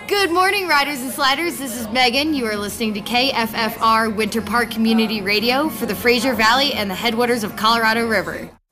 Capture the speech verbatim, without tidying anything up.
Good morning, riders and sliders. This is Megan. You are listening to K F F R Winter Park Community Radio for the Fraser Valley and the headwaters of Colorado River.